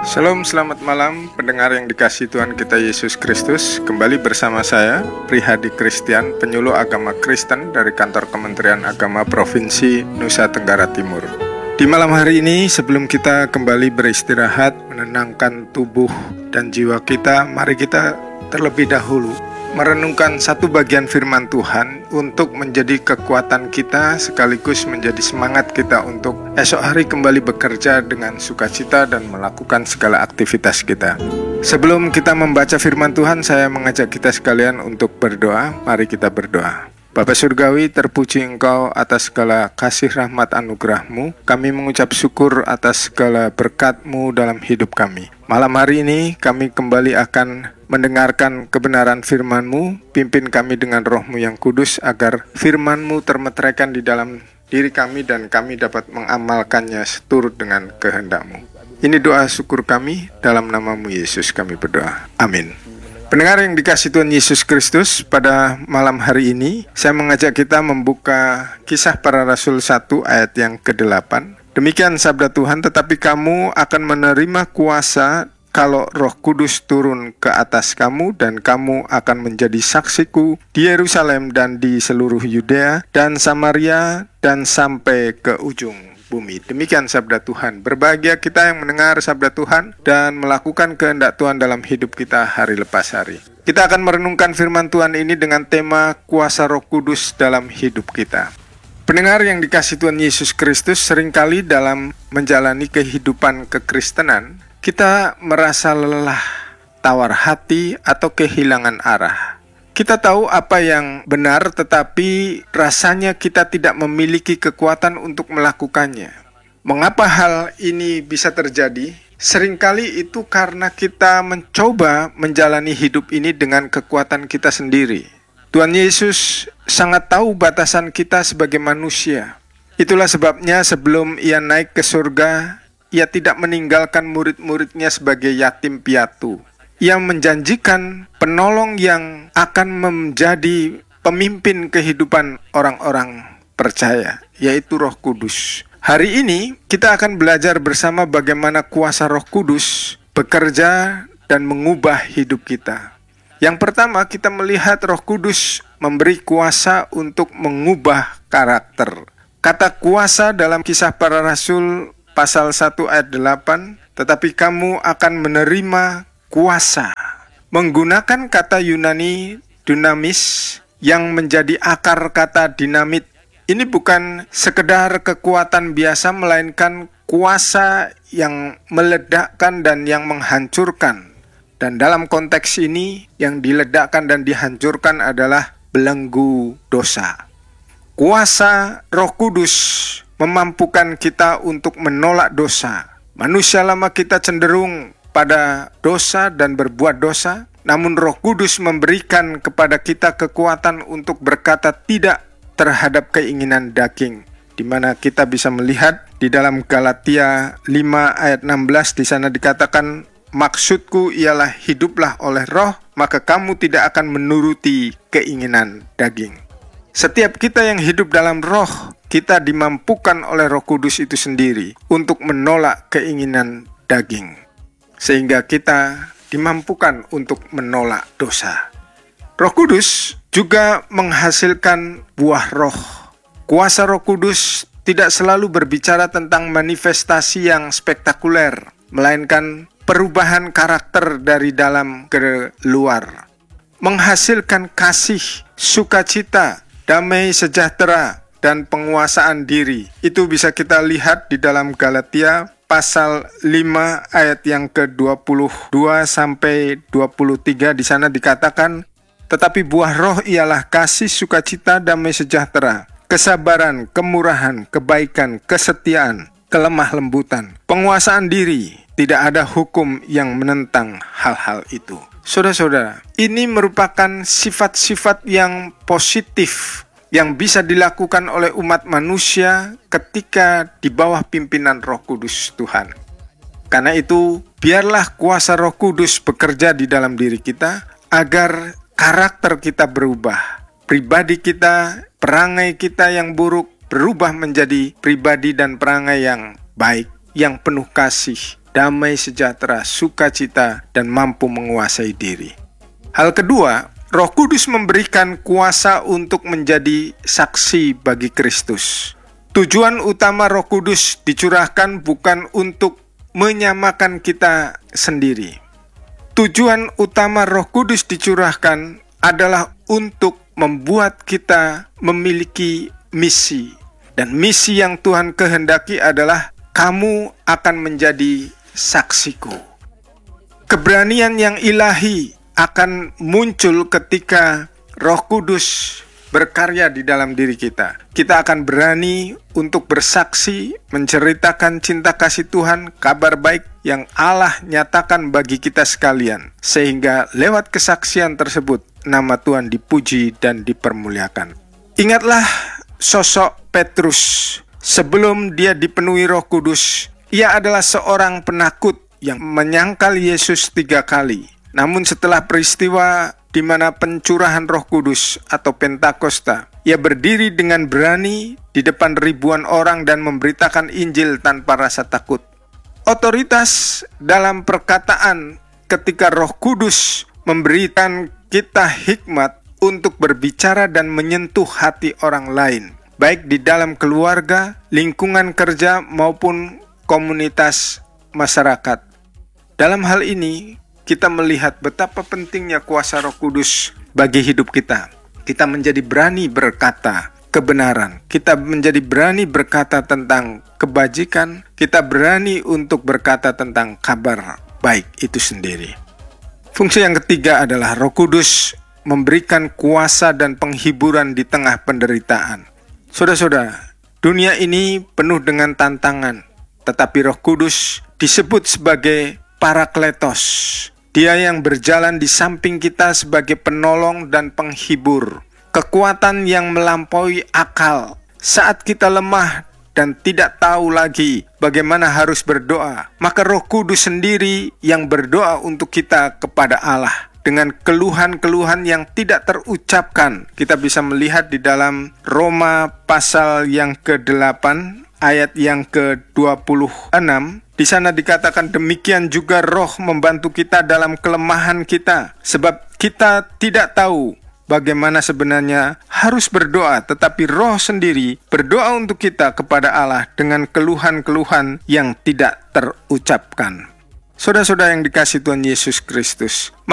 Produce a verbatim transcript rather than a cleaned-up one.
Shalom, selamat malam pendengar yang dikasihi Tuhan kita Yesus Kristus. Kembali bersama saya, Prihadi Kristian, penyuluh agama Kristen dari Kantor Kementerian Agama Provinsi Nusa Tenggara Timur. Di malam hari ini, sebelum kita kembali beristirahat, menenangkan tubuh dan jiwa kita, mari kita terlebih dahulu merenungkan satu bagian firman Tuhan untuk menjadi kekuatan kita sekaligus menjadi semangat kita untuk esok hari kembali bekerja dengan sukacita dan melakukan segala aktivitas kita. Sebelum kita membaca firman Tuhan, saya mengajak kita sekalian untuk berdoa. Mari kita berdoa. Bapa Surgawi, terpuji Engkau atas segala kasih rahmat anugerah-Mu. Kami mengucap syukur atas segala berkat-Mu dalam hidup kami. Malam hari ini kami kembali akan mendengarkan kebenaran firman-Mu. Pimpin kami dengan Roh-Mu yang kudus agar firman-Mu termeteraikan di dalam diri kami dan kami dapat mengamalkannya seturut dengan kehendak-Mu. Ini doa syukur kami, dalam nama-Mu Yesus kami berdoa. Amin. Pendengar yang dikasihi Tuhan Yesus Kristus, pada malam hari ini saya mengajak kita membuka Kisah Para Rasul satu ayat yang kedelapan. Demikian sabda Tuhan, tetapi kamu akan menerima kuasa kalau Roh Kudus turun ke atas kamu, dan kamu akan menjadi saksiku di Yerusalem dan di seluruh Yudea dan Samaria dan sampai ke ujung bumi. Demikian sabda Tuhan. Berbahagia kita yang mendengar sabda Tuhan dan melakukan kehendak Tuhan dalam hidup kita hari lepas hari. Kita akan merenungkan firman Tuhan ini dengan tema kuasa Roh Kudus dalam hidup kita. Pendengar yang dikasihi Tuhan Yesus Kristus, seringkali dalam menjalani kehidupan kekristenan, kita merasa lelah, tawar hati, atau kehilangan arah. Kita tahu apa yang benar, tetapi rasanya kita tidak memiliki kekuatan untuk melakukannya. Mengapa hal ini bisa terjadi? Seringkali itu karena kita mencoba menjalani hidup ini dengan kekuatan kita sendiri. Tuhan Yesus sangat tahu batasan kita sebagai manusia. Itulah sebabnya sebelum Ia naik ke surga, Ia tidak meninggalkan murid-muridnya sebagai yatim piatu. Ia menjanjikan penolong yang akan menjadi pemimpin kehidupan orang-orang percaya, yaitu Roh Kudus. Hari ini kita akan belajar bersama bagaimana kuasa Roh Kudus bekerja dan mengubah hidup kita. Yang pertama, kita melihat Roh Kudus memberi kuasa untuk mengubah karakter. Kata kuasa dalam Kisah Para Rasul pasal satu ayat delapan, tetapi kamu akan menerima kuasa, menggunakan kata Yunani dunamis yang menjadi akar kata dinamit. Ini bukan sekedar kekuatan biasa, melainkan kuasa yang meledakkan dan yang menghancurkan. Dan dalam konteks ini, yang diledakkan dan dihancurkan adalah belenggu dosa. Kuasa Roh Kudus memampukan kita untuk menolak dosa. Manusia lama kita cenderung pada dosa dan berbuat dosa, namun Roh Kudus memberikan kepada kita kekuatan untuk berkata tidak terhadap keinginan daging, di mana kita bisa melihat di dalam Galatia lima ayat enam belas, di sana dikatakan, maksudku ialah hiduplah oleh roh, maka kamu tidak akan menuruti keinginan daging. Setiap kita yang hidup dalam roh, kita dimampukan oleh Roh Kudus itu sendiri untuk menolak keinginan daging, sehingga kita dimampukan untuk menolak dosa. Roh Kudus juga menghasilkan buah roh. Kuasa Roh Kudus tidak selalu berbicara tentang manifestasi yang spektakuler, melainkan perubahan karakter dari dalam ke luar. Menghasilkan kasih, sukacita, damai sejahtera, dan penguasaan diri. Itu bisa kita lihat di dalam Galatia pasal lima ayat yang ke dua puluh dua sampai dua puluh tiga. Di sana dikatakan, tetapi buah roh ialah kasih, sukacita, damai sejahtera, kesabaran, kemurahan, kebaikan, kesetiaan, kelemah lembutan, penguasaan diri. Tidak ada hukum yang menentang hal-hal itu. Saudara-saudara, ini merupakan sifat-sifat yang positif yang bisa dilakukan oleh umat manusia ketika di bawah pimpinan Roh Kudus Tuhan. Karena itu, biarlah kuasa Roh Kudus bekerja di dalam diri kita agar karakter kita berubah. Pribadi kita, perangai kita yang buruk berubah menjadi pribadi dan perangai yang baik, yang penuh kasih, damai sejahtera, sukacita, dan mampu menguasai diri. Hal kedua, Roh Kudus memberikan kuasa untuk menjadi saksi bagi Kristus. Tujuan utama Roh Kudus dicurahkan bukan untuk menyamakan kita sendiri. Tujuan utama Roh Kudus dicurahkan adalah untuk membuat kita memiliki misi. Dan misi yang Tuhan kehendaki adalah kamu akan menjadi saksiku. Keberanian yang ilahi akan muncul ketika Roh Kudus berkarya di dalam diri kita. Kita akan berani untuk bersaksi, menceritakan cinta kasih Tuhan, kabar baik yang Allah nyatakan bagi kita sekalian. Sehingga lewat kesaksian tersebut, nama Tuhan dipuji dan dipermuliakan. Ingatlah sosok Petrus. Sebelum dia dipenuhi Roh Kudus, ia adalah seorang penakut yang menyangkal Yesus tiga kali. Namun setelah peristiwa di mana pencurahan Roh Kudus atau Pentakosta, ia berdiri dengan berani di depan ribuan orang dan memberitakan Injil tanpa rasa takut. Otoritas dalam perkataan ketika Roh Kudus memberikan kita hikmat untuk berbicara dan menyentuh hati orang lain, baik di dalam keluarga, lingkungan kerja, maupun komunitas masyarakat. Dalam hal ini, kita melihat betapa pentingnya kuasa Roh Kudus bagi hidup kita. Kita menjadi berani berkata kebenaran. Kita menjadi berani berkata tentang kebajikan. Kita berani untuk berkata tentang kabar baik itu sendiri. Fungsi yang ketiga adalah Roh Kudus memberikan kuasa dan penghiburan di tengah penderitaan. Saudara-saudara, dunia ini penuh dengan tantangan, tetapi Roh Kudus disebut sebagai Parakletos. Dia yang berjalan di samping kita sebagai penolong dan penghibur. Kekuatan yang melampaui akal. Saat kita lemah dan tidak tahu lagi bagaimana harus berdoa, maka Roh Kudus sendiri yang berdoa untuk kita kepada Allah. Dengan keluhan-keluhan yang tidak terucapkan. Kita bisa melihat di dalam Roma pasal yang kedelapan ayat yang ke dua puluh enam. Di sana dikatakan demikian juga Roh membantu kita dalam kelemahan kita. Sebab kita tidak tahu bagaimana sebenarnya harus berdoa, tetapi Roh sendiri berdoa untuk kita kepada Allah dengan keluhan-keluhan yang tidak terucapkan. Saudara-saudara yang dikasihi Tuhan Yesus Kristus,